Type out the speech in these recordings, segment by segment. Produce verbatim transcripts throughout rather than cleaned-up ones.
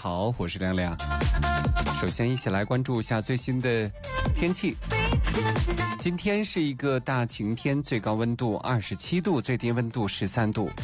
好，我是亮亮。首先一起来关注一下最新的天气。今天是一个大晴天，最高温度二十七度，最低温度十三度。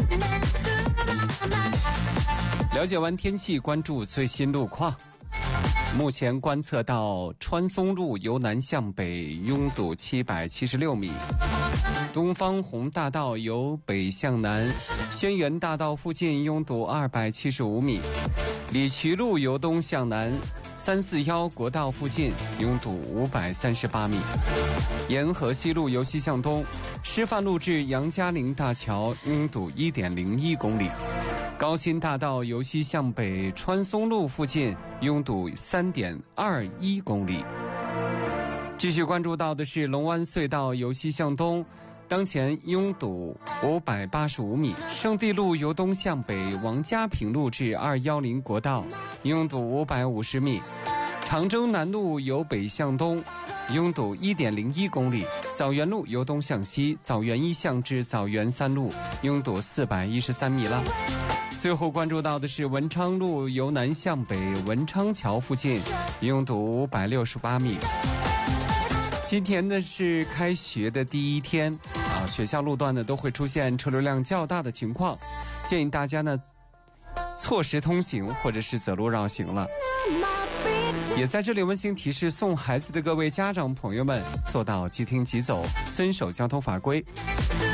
了解完天气，关注最新路况。目前观测到川松路由南向北拥堵七百七十六米，东方红大道由北向南轩辕大道附近拥堵二百七十五米，李渠路由东向南三四一国道附近拥堵五百三十八米，沿河西路由西向东师范路至杨家岭大桥拥堵 一点零一公里，高新大道由西向北川松路附近拥堵 三点二一公里。继续关注到的是龙湾隧道由西向东当前拥堵五百八十五米，圣地路由东向北王家坪路至二一零国道拥堵五百五十米，长征南路由北向东拥堵 一点零一公里，枣园路由东向西枣园一巷至枣园三路拥堵四百一十三米了。最后关注到的是文昌路由南向北文昌桥附近拥堵五百六十八米。今天呢是开学的第一天啊，学校路段呢都会出现车流量较大的情况，建议大家呢错时通行或者是走路绕行了。也在这里温馨提示送孩子的各位家长朋友们，做到即听即走，遵守交通法规。